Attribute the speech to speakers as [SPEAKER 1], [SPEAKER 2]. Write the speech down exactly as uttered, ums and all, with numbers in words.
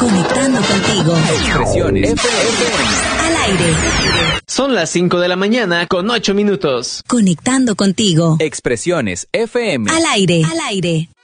[SPEAKER 1] Conectando contigo.
[SPEAKER 2] Expresiones F M.
[SPEAKER 1] Al aire.
[SPEAKER 3] Son las cinco de la mañana con ocho minutos.
[SPEAKER 1] Conectando contigo.
[SPEAKER 2] Expresiones F M.
[SPEAKER 1] Al aire. Al aire.